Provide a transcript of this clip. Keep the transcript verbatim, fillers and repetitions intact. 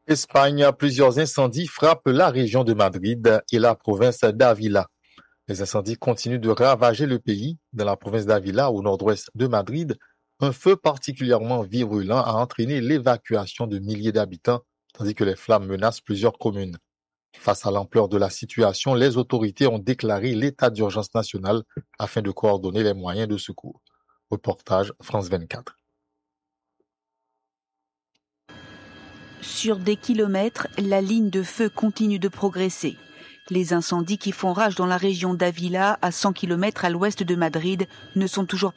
Espagne, plusieurs incendies frappent la région de Madrid et la province d'Ávila. Les incendies continuent de ravager le pays. Dans la province d'Ávila, au nord-ouest de Madrid, un feu particulièrement virulent a entraîné l'évacuation de milliers d'habitants, tandis que les flammes menacent plusieurs communes. Face à l'ampleur de la situation, les autorités ont déclaré l'état d'urgence nationale afin de coordonner les moyens de secours. Reportage France vingt-quatre. Sur des kilomètres, la ligne de feu continue de progresser. Les incendies qui font rage dans la région d'Ávila, à cent kilomètres à l'ouest de Madrid, ne sont toujours